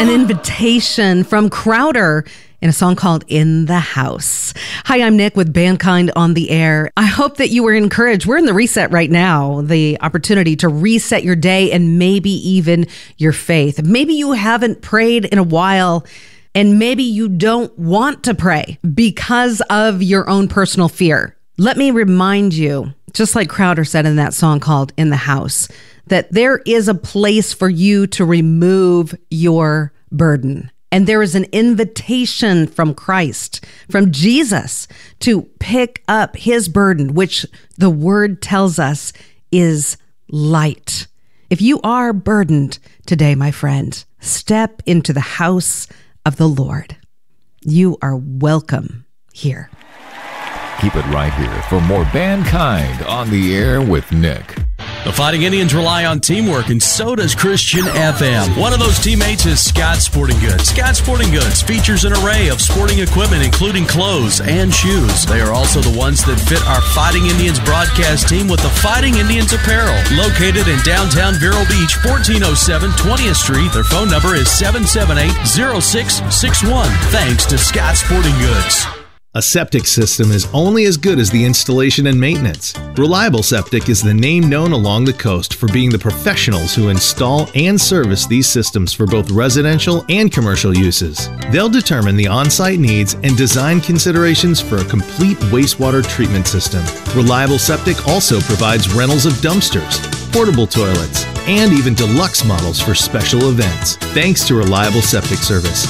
An invitation from Crowder in a song called In the House. Hi, I'm Nick with Bandkind on the Air. I hope that you were encouraged. We're in the reset right now, the opportunity to reset your day and maybe even your faith. Maybe you haven't prayed in a while, and maybe you don't want to pray because of your own personal fear. Let me remind you, just like Crowder said in that song called In the House, that there is a place for you to remove your burden. And there is an invitation from Christ, from Jesus, to pick up his burden, which the word tells us is light. If you are burdened today, my friend, step into the house of the Lord. You are welcome here. Keep it right here for more Bandkind on the Air with Nick. The Fighting Indians rely on teamwork, and so does Christian FM. One of those teammates is Scott Sporting Goods. Scott Sporting Goods features an array of sporting equipment, including clothes and shoes. They are also the ones that fit our Fighting Indians broadcast team with the Fighting Indians apparel. Located in downtown Vero Beach, 1407 20th Street. Their phone number is 778-0661. Thanks to Scott Sporting Goods. A septic system is only as good as the installation and maintenance. Reliable Septic is the name known along the coast for being the professionals who install and service these systems for both residential and commercial uses. They'll determine the on-site needs and design considerations for a complete wastewater treatment system. Reliable Septic also provides rentals of dumpsters, portable toilets, and even deluxe models for special events. Thanks to Reliable Septic Service.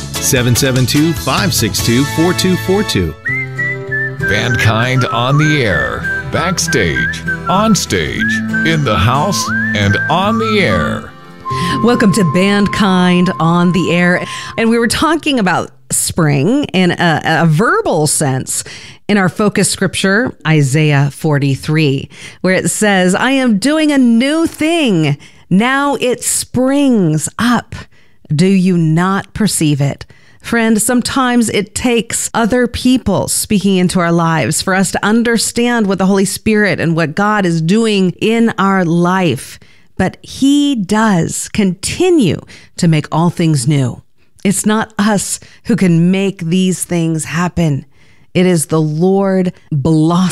772-562-4242. Bandkind on the Air. Backstage, on stage, in the house, and on the air. Welcome to Bandkind on the Air. And we were talking about spring in a verbal sense in our focus scripture, Isaiah 43, where it says, I am doing a new thing. Now it springs up. Do you not perceive it? Friend, sometimes it takes other people speaking into our lives for us to understand what the Holy Spirit and what God is doing in our life. But he does continue to make all things new. It's not us who can make these things happen. It is the Lord blossoming